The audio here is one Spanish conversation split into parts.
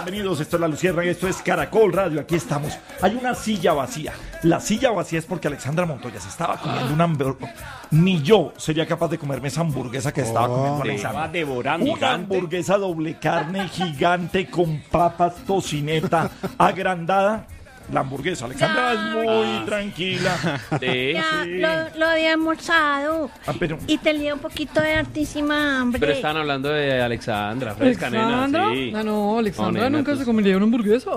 Bienvenidos, esto es La Luciérnaga, esto es Caracol Radio, aquí estamos. Hay una silla vacía. La silla vacía es porque Alexandra Montoya se estaba comiendo una hamburguesa. Ni yo sería capaz de comerme esa hamburguesa que estaba comiendo Alexandra. Estaba devorando. Una hamburguesa doble carne gigante con papas, tocineta agrandada. La hamburguesa, Alexandra es muy tranquila. Lo había almorzado. Pero Y tenía un poquito de hartísima hambre. Pero estaban hablando de Alexandra, fresca nena, sí. No, Alexandra No, nena, nunca tú- se comería una hamburguesa.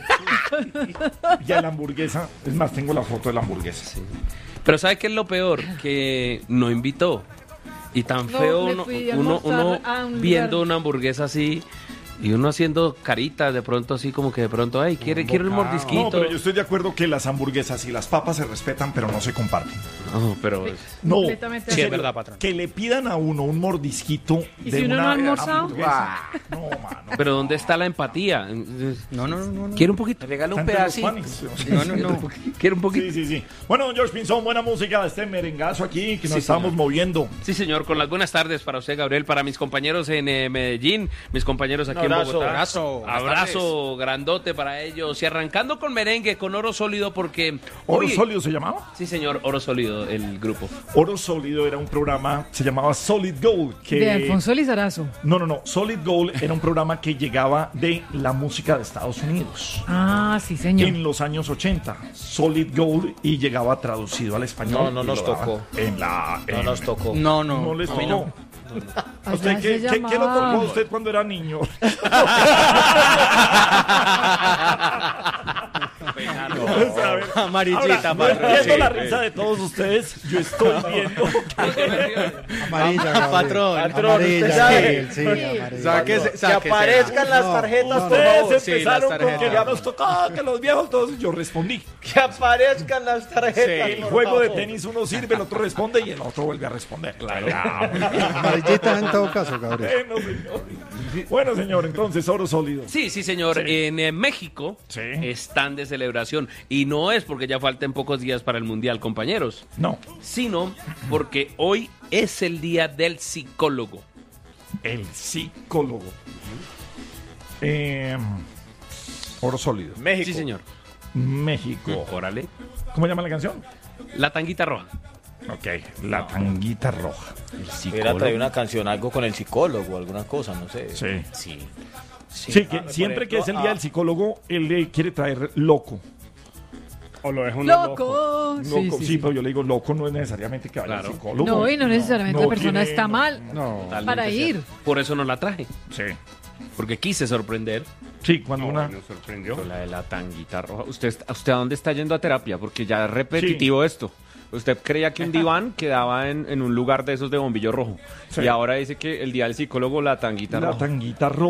ya la hamburguesa, es más, tengo la foto de la hamburguesa. Pero ¿sabe qué es lo peor? Que no invitó. Y tan No, feo me uno, fui a uno almorzar a un viendo lugar. una hamburguesa así y uno haciendo caritas de pronto así como que de pronto, ay, quiero un mordisquito. No, pero yo estoy de acuerdo que las hamburguesas y las papas se respetan, pero no se comparten. No, pero No, Completamente en de serio, acuerdo. verdad, patrón. que le pidan a uno un mordisquito ¿Y de si uno una no ha almorzado? hamburguesa. No, mano. pero ¿dónde está la empatía? No. Quiero un poquito. Regala un Entre los pedacito. panes. No. Quiero un poquito. Sí. Bueno, don George Pinzón, buena música de este merengazo aquí que nos Sí, estamos señor. moviendo. Sí, señor, con las buenas tardes para usted, Gabriel, para mis compañeros en Medellín, mis compañeros aquí Un abrazo, en Bogotá. abrazo. Buenas Abrazo grandote para ellos. Y arrancando con merengue, con Oro Sólido, porque ¿Oro hoy... Sólido se llamaba? Sí, señor, Oro Sólido, el grupo. Oro Sólido era un programa, se llamaba Solid Gold. Que... De Alfonso Lizarazo. No. Solid Gold era un programa que llegaba de la música de Estados Unidos. Ah, sí, señor. En los años 80, Solid Gold, y llegaba traducido al español. No y nos lo daban tocó. No nos tocó. No les tocó. ¿A usted Allá qué se lo tocó llamaba. a usted cuando era niño? Amarillita, Ahora, no patrón, entiendo sí. la risa de todos ustedes. Yo estoy viendo. Amarilla, Gabriel. Patrón, Amarilla, usted sabe. sí, amarilla. Sáquese, que aparezcan las tarjetas, por Ustedes favor. Sí, empezaron las con que ya tarjetas. nos tocaba, que los viejos todos. Yo respondí. Que aparezcan las tarjetas. El juego de tenis uno sirve, el otro responde y el otro vuelve a responder. Claro. Amarillita en todo caso, Gabriel. Bueno, señor, entonces, Oro Sólido. Sí, señor. En México Sí. están de celebración. Y no es porque ya falten pocos días para el Mundial, compañeros, No, sino porque hoy es el día del psicólogo. el psicólogo. Oro Sólido. México. Sí, señor. México. Órale. ¿Cómo llama la canción? La tanguita roja. Ok, La Tanguita Roja. Hubiera traído una canción, algo con el psicólogo, alguna cosa, no sé. Sí. Sí. Sí, que siempre que es el día del psicólogo, él le quiere traer loco. O lo dejo ¡Loco! Loco, sí, pero yo le digo loco no es necesariamente que vaya al Claro. psicólogo. No, y no necesariamente No la persona tiene- está mal No. Totalmente para ir. cierto. Por eso no la traje. Sí. Porque quise sorprender. Sí, cuando una... Nos sorprendió. La de la tanguita roja. ¿Usted a dónde está yendo a terapia? Porque ya es repetitivo esto. Usted creía que un diván quedaba en un lugar de esos de bombillo rojo. Sí. Y ahora dice que el día del psicólogo, la tanguita La roja. Tanguita Roja.